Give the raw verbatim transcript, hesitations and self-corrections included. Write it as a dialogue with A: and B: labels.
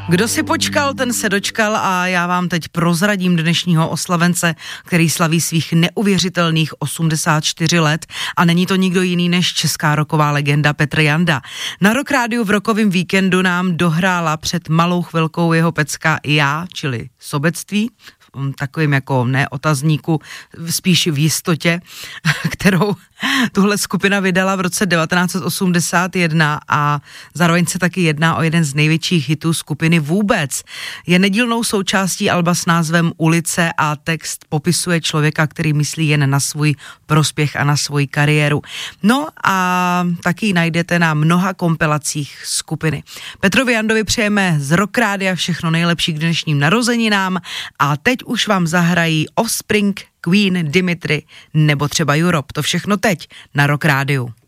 A: Kdo si počkal, ten se dočkal a já vám teď prozradím dnešního oslavence, který slaví svých neuvěřitelných osmdesát čtyři let a není to nikdo jiný než česká rocková legenda Petr Janda. Na Rock Rádiu v rokovém víkendu nám dohrála před malou chvilkou jeho pecka Já, čili sobectví, takovým jako ne otazníku, spíš v jistotě, kterou tuhle skupina vydala v roce devatenáct osmdesát jedna a zároveň se taky jedná o jeden z největších hitů skupiny vůbec. Je nedílnou součástí alba s názvem Ulice a text popisuje člověka, který myslí jen na svůj prospěch a na svoji kariéru. No a taky najdete na mnoha kompilacích skupiny. Petrovi Jandovi přejeme z Rock Rádia všechno nejlepší k dnešním narozeninám a teď už vám zahrají Offspring, Queen, Dimitri nebo třeba Europe. To všechno teď na Rock Rádiu.